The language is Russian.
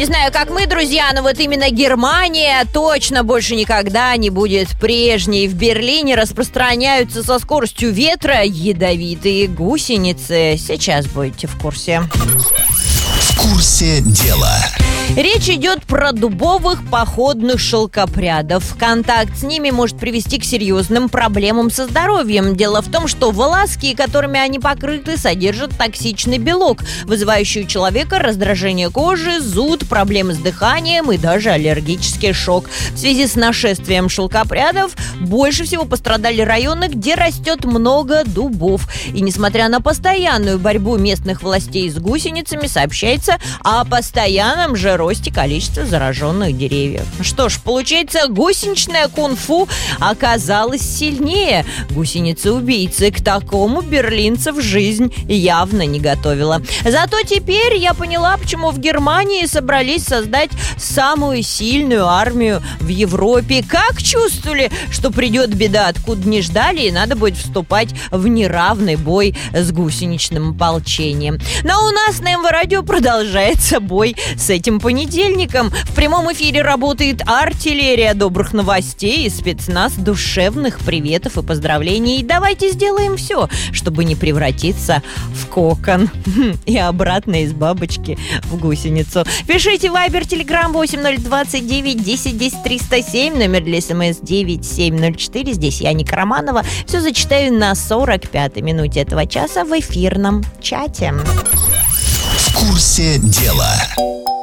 Не знаю, как мы, друзья, но вот именно Германия точно больше никогда не будет прежней. В Берлине распространяются со скоростью ветра ядовитые гусеницы. Сейчас будете в курсе. В курсе дела. Речь идет про дубовых походных шелкопрядов. Контакт с ними может привести к серьезным проблемам со здоровьем. Дело в том, что волоски, которыми они покрыты, содержат токсичный белок, вызывающий у человека раздражение кожи, зуд, проблемы с дыханием и даже аллергический шок. В связи с нашествием шелкопрядов больше всего пострадали районы, где растет много дубов. И несмотря на постоянную борьбу местных властей с гусеницами, сообщается о постоянном же росте количества зараженных деревьев. Что ж, получается, гусеничное кунг-фу оказалось сильнее. Гусеницы-убийцы. К такому берлинцев жизнь явно не готовила. Зато теперь я поняла, почему в Германии собрались создать самую сильную армию в Европе. Как чувствовали, что придет беда, откуда не ждали, и надо будет вступать в неравный бой с гусеничным ополчением. Но у нас на МВ-радио продолжается бой с этим понедельником. В прямом эфире работает артиллерия добрых новостей и спецназ душевных приветов и поздравлений. И давайте сделаем все, чтобы не превратиться в кокон и обратно из бабочки в гусеницу. Пишите в Viber, Telegram 8029 10 10 307, номер для СМС 9704. Здесь я, Ника Романова. Все зачитаю на 45-й минуте этого часа в эфирном чате. В курсе дела.